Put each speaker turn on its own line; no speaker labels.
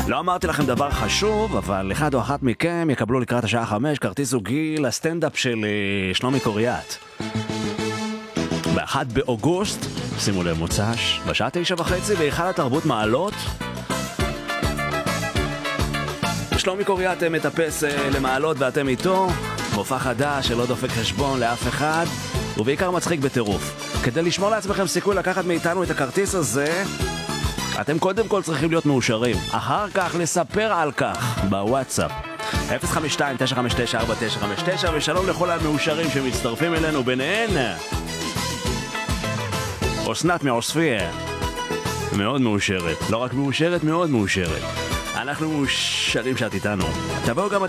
לא אמרתי לכם דבר חשוב, אבל אחד או אחת מכם יקבלו לקראת השעה 5 כרטיס זוגי לסטנדאפ של שלומי קוריאט. ב1 באוגוסט, שימו לב, מוצ"ש, בשעה 9:30 בהיכל התרבות מעלות. שלומי קוריאט מטפס למעלות ואתם איתו. מופע חדש שלא דופק חשבון לאף אחד, ובעיקר מצחיק בטירוף. כדי לשמור לעצמכם סיכוי לקחת מאיתנו את הכרטיס הזה, אתם קודם כל צריכים להיות מאושרים. אחר כך לספר על כך בוואטסאפ 052-959-4959. ושלום לכל המאושרים שמצטרפים אלינו, ביניהן אסנת מעוספיא, מאוד מאושרת. לא רק מאושרת, מאוד מאושרת. אנחנו מאושרים שאת איתנו. תבואו גם